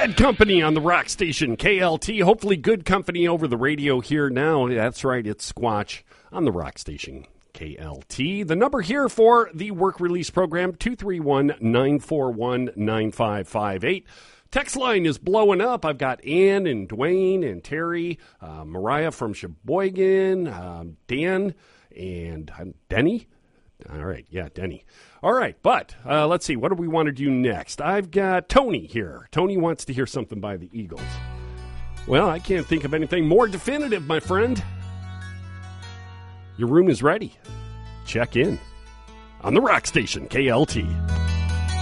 Bad Company on the rock station, KLT. Hopefully good company over the radio here now. That's right, it's Squatch on the rock station, KLT. The number here for the work release program, 231-941-9558. Text line is blowing up. I've got Ann and Dwayne and Terry, Mariah from Sheboygan, Dan, and Denny. All right, yeah, Denny. All right, but let's see. What do we want to do next? I've got Tony here. Tony wants to hear something by the Eagles. Well, I can't think of anything more definitive, my friend. Your room is ready. Check in on the rock station, KLT.